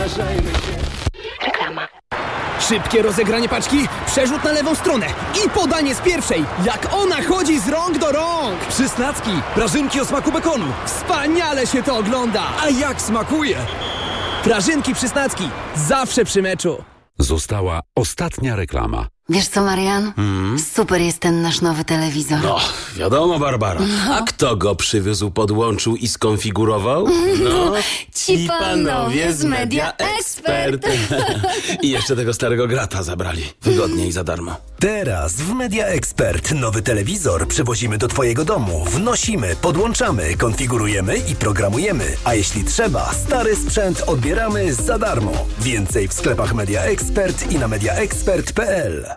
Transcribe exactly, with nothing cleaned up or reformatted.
zestarzejmy się. Reklama. Szybkie rozegranie paczki, przerzut na lewą stronę i podanie z pierwszej. Jak ona chodzi z rąk do rąk. Przysnacki, prażynki o smaku bekonu. Wspaniale się to ogląda. A jak smakuje? Prażynki Przysnacki, zawsze przy meczu. Została ostatnia reklama. Wiesz co, Marian? Mm. Super jest ten nasz nowy telewizor. No, wiadomo, Barbara. No. A kto go przywiózł, podłączył i skonfigurował? No, ci panowie z Media Expert. I jeszcze tego starego grata zabrali. Wygodnie i za darmo. Teraz w Media Expert nowy telewizor przywozimy do Twojego domu. Wnosimy, podłączamy, konfigurujemy i programujemy. A jeśli trzeba, stary sprzęt odbieramy za darmo. Więcej w sklepach Media Expert i na media expert kropka p l.